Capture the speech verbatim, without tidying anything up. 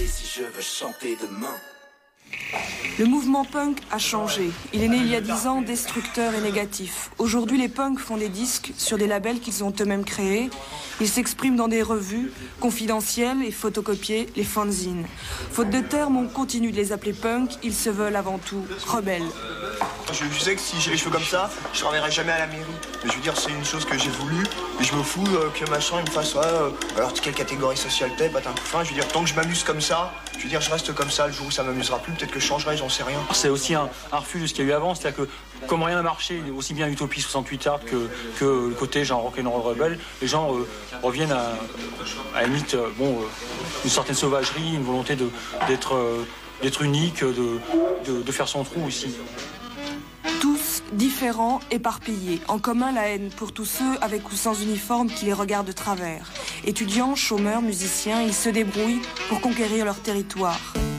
chanter si je veux chanter demain. Le mouvement punk a changé. Il est né il y a dix ans, destructeur et négatif. Aujourd'hui, les punks font des disques sur des labels qu'ils ont eux-mêmes créés. Ils s'expriment dans des revues confidentielles et photocopiées, les fanzines. Faute de termes, on continue de les appeler punk. Ils se veulent avant tout rebelles. Je, je sais que si j'ai les cheveux comme ça, je ne travaillerai jamais à la mairie. Mais je veux dire, c'est une chose que j'ai voulu. Et je me fous euh, que machin, il me fasse, ouais, euh, alors quelle catégorie sociale t'es, bah t'as un coup de fin. Je veux dire, tant que je m'amuse comme ça, je veux dire, je reste comme ça. Le jour où ça m'amusera plus, peut-être que je changerai, j'en sais rien. C'est aussi un, un refus de ce qu'il y a eu avant. C'est-à-dire que, comme rien n'a marché, aussi bien Utopie soixante-huit Art que, que le côté genre rock'n'roll rebelle, les gens euh, reviennent à, à la limite, euh, bon, euh, une certaine sauvagerie, une volonté de, d'être, euh, d'être unique, de, de, de faire son trou aussi. Tous différents, éparpillés. En commun, la haine pour tous ceux avec ou sans uniforme qui les regardent de travers. Étudiants, chômeurs, musiciens, ils se débrouillent pour conquérir leur territoire.